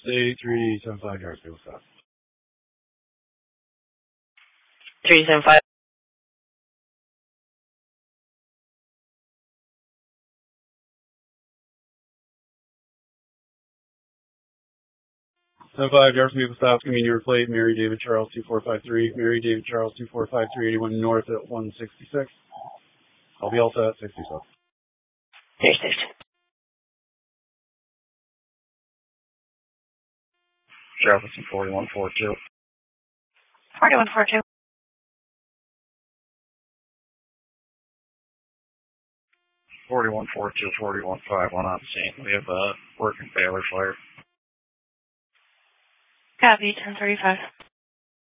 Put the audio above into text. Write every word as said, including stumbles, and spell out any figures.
Stay three seven five yards, people stop. three seven five. seven five yards, people stop. It's going to be your plate, Mary David Charles two four five three. Mary David Charles two four five three, eighty-one north at one sixty-six. I'll be all set at sixty-six. Air station. Jefferson forty-one forty-two. forty-one forty-two. forty-one forty-two, forty-one fifty-one on scene. We have a working Baylor flare. Copy, ten thirty-five.